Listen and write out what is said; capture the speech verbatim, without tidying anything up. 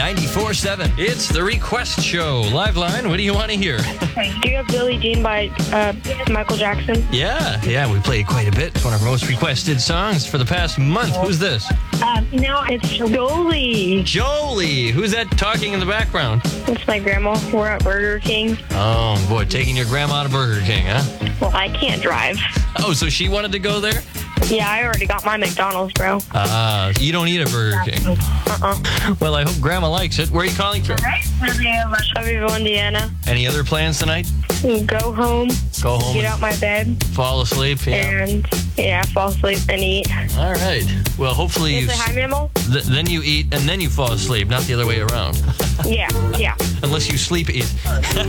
ninety-four point seven. It's the Request Show. Live line, what do you want to hear? Do you have Billie Jean by uh, Michael Jackson? Yeah, yeah, we play it quite a bit. It's one of our most requested songs for the past month. Who's this? Um, no, it's Jolie. Jolie. Who's that talking in the background? It's my grandma. We're at Burger King. Oh, boy, taking your grandma to Burger King, huh? Well, I can't drive. Oh, so she wanted to go there? Yeah, I already got my McDonald's, bro. Ah, uh, you don't eat a Burger King. Uh-uh. Well, I hope Grandma likes it. Where are you calling from? Shelbyville, Indiana. Any other plans tonight? Go home. Go home. Get and out my bed. Fall asleep. Yeah. And, yeah, fall asleep and eat. All right. Well, hopefully Can you... you say hi, Mammal? Th- then you eat, and then you fall asleep, not the other way around. Yeah, yeah. Unless you sleep eat.